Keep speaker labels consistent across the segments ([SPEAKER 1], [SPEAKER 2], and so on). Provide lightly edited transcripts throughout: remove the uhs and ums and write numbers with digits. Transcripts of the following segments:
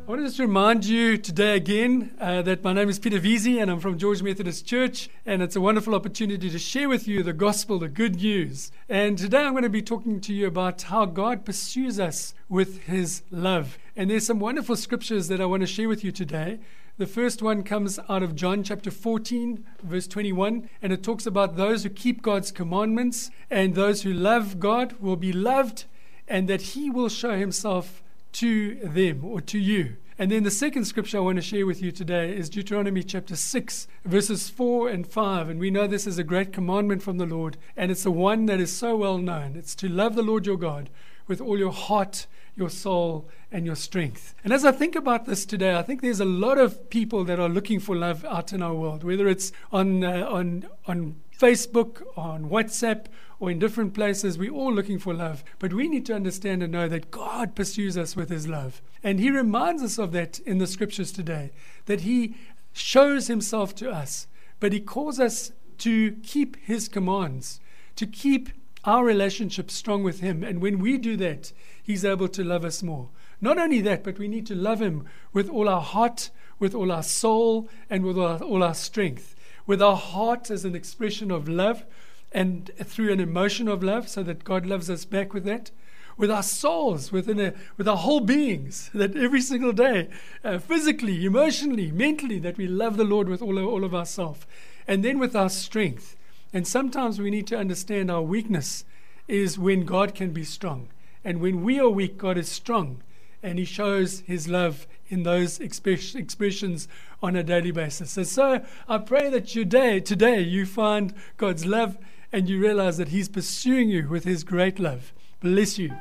[SPEAKER 1] I want to just remind you today again that my name is Peter Veazey and I'm from George Methodist Church, and it's a wonderful opportunity to share with you the gospel, the good news. And today I'm going to be talking to you about how God pursues us with His love. And there's some wonderful scriptures that I want to share with you today. The first one comes out of John chapter 14, verse 21, and it talks about those who keep God's commandments, and those who love God will be loved, and that He will show Himself to them or to you. And then the second scripture I want to share with you today is Deuteronomy chapter 6, verses 4 and 5. And we know this is a great commandment from the Lord, and it's the one that is so well known. It's to love the Lord your God with all your heart, your soul, and your strength. And as I think about this today, I think there's a lot of people that are looking for love out in our world, whether it's on Facebook, on WhatsApp, or in different places. We're all looking for love. But we need to understand and know that God pursues us with His love. And He reminds us of that in the scriptures today, that He shows Himself to us, but He calls us to keep His commands, to keep our relationship strong with Him. And when we do that, He's able to love us more. Not only that, but we need to love Him with all our heart, with all our soul, and with all our strength. With our heart as an expression of love, and through an emotion of love, so that God loves us back with that. With our souls, with our whole beings, that every single day, physically, emotionally, mentally, that we love the Lord with all of ourselves. And then with our strength. And sometimes we need to understand our weakness is when God can be strong. And when we are weak, God is strong. And He shows His love in those expressions on a daily basis. And so I pray that today you find God's love and you realize that He's pursuing you with His great love. Bless you.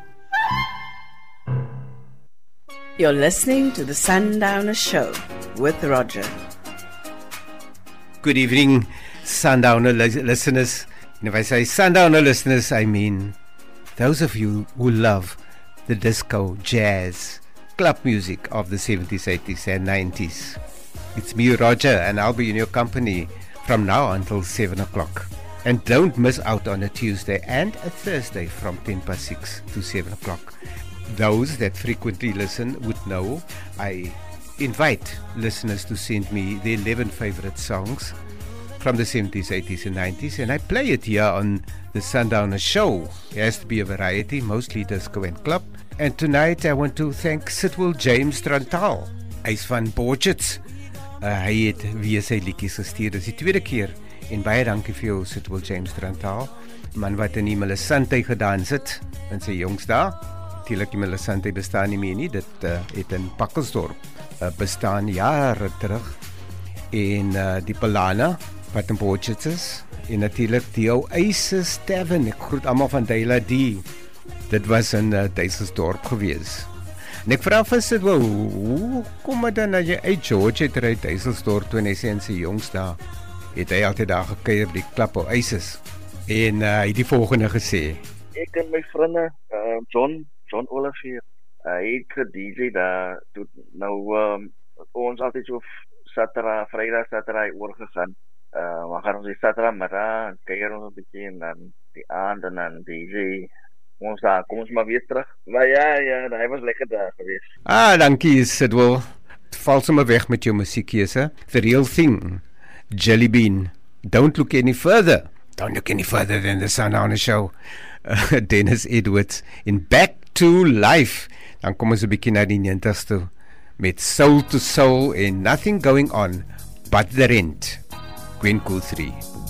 [SPEAKER 2] You're listening to the Sundowner Show with Roger.
[SPEAKER 3] Good evening, Sundowner listeners. And if I say Sundowner listeners, I mean those of you who love the disco, jazz, club music of the 70s, 80s and 90s. It's me, Roger, and I'll be in your company from now until 7 o'clock. And don't miss out on a Tuesday and a Thursday from 10 past 6 to 7 o'clock. Those that frequently listen would know I invite listeners to send me their 11 favorite songs from the 70s, 80s and 90s, and I play it here on the Sundowner Show. It has to be a variety, mostly disco and club. And tonight I want to thank Sitwell James Trantaal. Hy's van Borchets. Hy het weer sy liedjies gestuur. Dis die tweede keer. En baie dankie vir jou, Sitwell James Trantaal. Man wat in die Millisante gedans het in sy jongste. Natuurlik die Millisante bestaan nie meer nie. Dit het in Pakkelsdorp bestaan jare terug. En die Palana wat in Borchets is. En natuurlik die ou Isis Tavern. Ek groet almal van Deila D. Dit was in Duiselsdorp gewees. En ek vraag vir sit, hoe kom het dan as jy uit George het uit Duiselsdorp toe en hy sê in sy jongste het hy altyd daar gekeier die klap op Isis. En hy het die volgende gesê.
[SPEAKER 4] Ek en my vriende, John Olivier, hy het ge-DJ daar, toe nou ons altyd so Vrydag, Saterdag oorgegaan. Maar gaan ons die Saterdag middag, keier ons 'n bietjie en dan die aand en dan DJ. Kom ons maar weer terug. Maar ja, hy was lekker daar gewees.
[SPEAKER 3] Dankie Sidwell. Val sommer weg met jou musiekkeuse. The Real Thing, Jelly Bean. Don't look any further than the Sundowner Show. Dennis Edwards in Back to Life. Dan kom ons 'n bietjie na die 90s toe met Soul to Soul en Nothing Going On But the Rent. Gwen Guthrie.